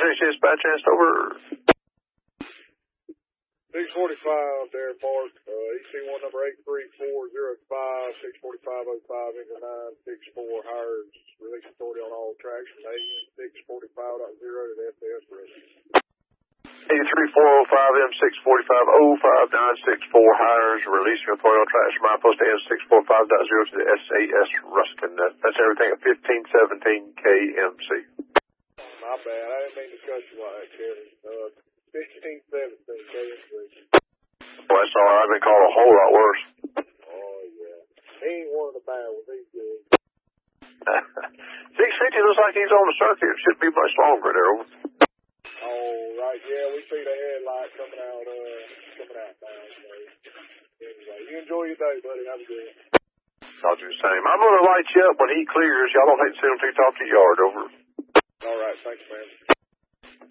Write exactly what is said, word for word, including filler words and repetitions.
Six dispatch asked over. six forty-five there, Mark. Uh, E C one number eight three four zero five, six forty-five oh five, into nine six four, hires release authority on all tracks from A M six forty-five point zero to the F S rest. eighty-three four oh five M six forty-five oh five nine six four, hires releasing authority on tracks from outpost A M six forty-five point zero to the S A S Ruskin. That, that's everything at fifteen seventeen K M C. My bad. I didn't mean to cut you like that, Kevin. Uh, fifteen seventeen K M C. Well, that's all right. I've been called a whole lot worse. Oh, yeah. He ain't one of the bad ones. He's good. six fifty looks like he's on the circuit. It should be much longer there. Over. Oh, right. Yeah, we see the headlight coming out, uh, coming out now. So, anyway, you enjoy your day, buddy. Have a good one. I'll do the same. I'm going to light you up when he clears. Y'all don't hate to see him too top of the yard. Over. All right. Thanks, man.